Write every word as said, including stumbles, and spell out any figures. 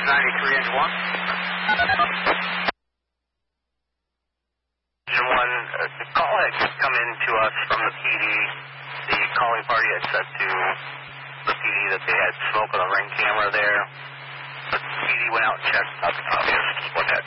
ninety-three, engine one. Engine one, uh, the call had come in to us from the P D. The calling party had said to the P D that they had smoke on the ring camera there. The P D went out and checked. Nothing obvious. What happened?